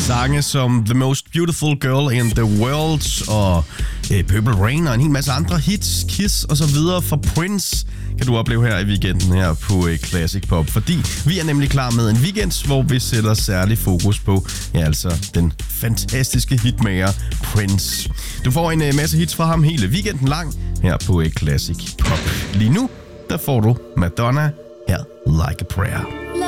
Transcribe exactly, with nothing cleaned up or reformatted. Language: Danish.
Sange som The Most Beautiful Girl in the World og øh, Purple Rain og en hel masse andre hits, Kiss og så videre fra Prince kan du opleve her i weekenden her på øh, Classic Pop. Fordi vi er nemlig klar med en weekend, hvor vi sætter særlig fokus på, ja altså, den fantastiske hitmager Prince. Du får en øh, masse hits fra ham hele weekenden lang her på øh, Classic Pop. Lige nu, der får du Madonna her, Like a Prayer.